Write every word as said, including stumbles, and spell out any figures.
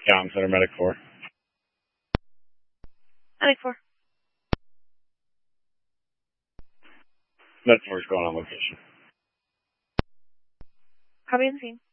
Comm Center, Medic four. Medic four. Medic four is going on location. Copy on scene.